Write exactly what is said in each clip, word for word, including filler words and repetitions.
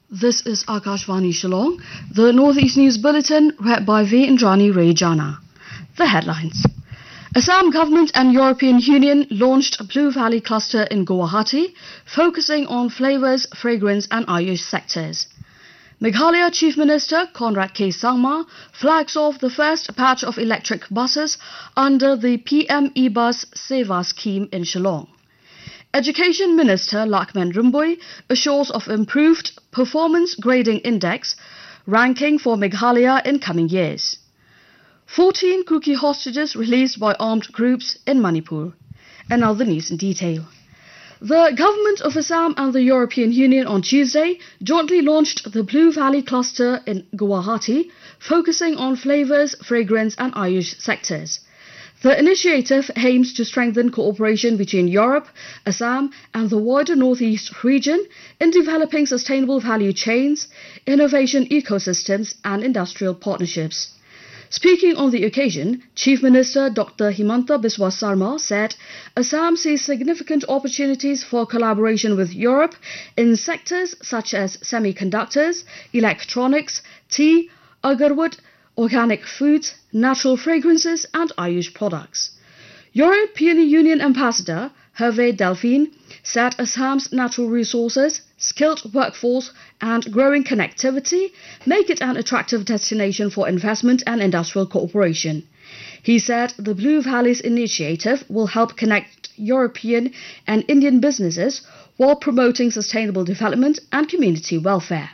This is Akashvani Shillong, the Northeast News Bulletin, read by V. Indrani Rejana. The headlines. Assam Government and European Union launched a Blue Valley Cluster in Guwahati, focusing on flavours, fragrance and Ayush sectors. Meghalaya Chief Minister Conrad K. Sangma flags off the first batch of electric buses under the P M E-Bus Seva scheme in Shillong. Education Minister Lakman Rumbui assures of improved performance grading index ranking for Meghalaya in coming years. fourteen Kuki hostages released by armed groups in Manipur. And now the news in detail. The Government of Assam and the European Union on Tuesday jointly launched the Blue Valley Cluster in Guwahati, focusing on flavours, fragrance and Ayush sectors. The initiative aims to strengthen cooperation between Europe, Assam and the wider Northeast region in developing sustainable value chains, innovation ecosystems and industrial partnerships. Speaking on the occasion, Chief Minister Doctor Himanta Biswa Sarma said Assam sees significant opportunities for collaboration with Europe in sectors such as semiconductors, electronics, tea, agarwood, organic foods, natural fragrances and Ayush products. European Union Ambassador Hervé Delphine said Assam's natural resources, skilled workforce and growing connectivity make it an attractive destination for investment and industrial cooperation. He said the Blue Valleys initiative will help connect European and Indian businesses while promoting sustainable development and community welfare.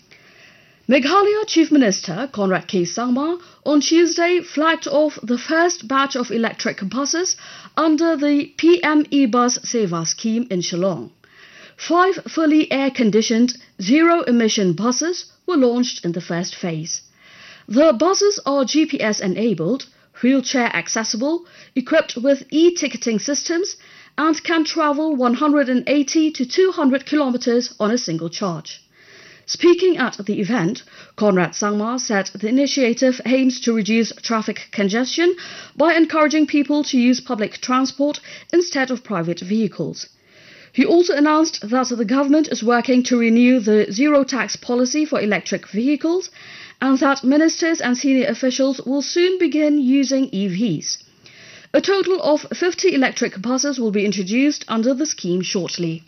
Meghalaya Chief Minister Conrad K. Sangma on Tuesday flagged off the first batch of electric buses under the P M E-Bus Seva scheme in Shillong. Five fully air-conditioned, zero-emission buses were launched in the first phase. The buses are G P S-enabled, wheelchair-accessible, equipped with e-ticketing systems and can travel one hundred eighty to two hundred kilometers on a single charge. Speaking at the event, Conrad Sangma said the initiative aims to reduce traffic congestion by encouraging people to use public transport instead of private vehicles. He also announced that the government is working to renew the zero-tax policy for electric vehicles and that ministers and senior officials will soon begin using E Vs. A total of fifty electric buses will be introduced under the scheme shortly.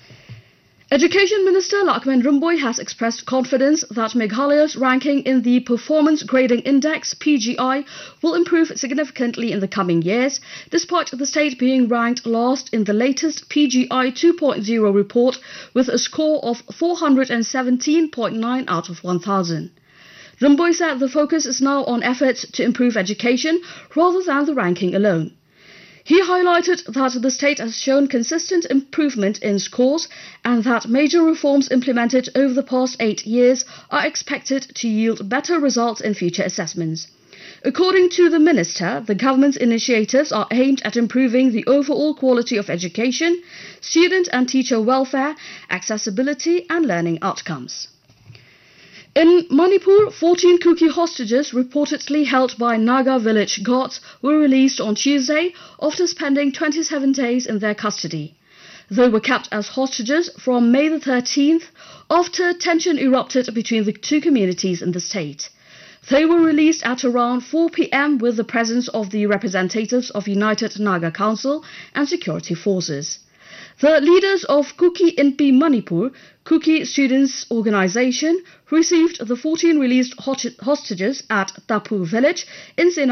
Education Minister Lakman Rumbui has expressed confidence that Meghalaya's ranking in the Performance Grading Index P G I will improve significantly in the coming years, despite the state being ranked last in the latest P G I two point oh report with a score of four hundred seventeen point nine out of one thousand. Rumbui said the focus is now on efforts to improve education rather than the ranking alone. He highlighted that the state has shown consistent improvement in scores and that major reforms implemented over the past eight years are expected to yield better results in future assessments. According to the minister, the government's initiatives are aimed at improving the overall quality of education, student and teacher welfare, accessibility and learning outcomes. In Manipur, fourteen Kuki hostages reportedly held by Naga village guards were released on Tuesday after spending twenty-seven days in their custody. They were kept as hostages from May the thirteenth after tension erupted between the two communities in the state. They were released at around four p m with the presence of the representatives of United Naga Council and security forces. The leaders of Kuki N P Manipur, Kuki Students' Organization, received the fourteen released hostages at Tapu village in Sena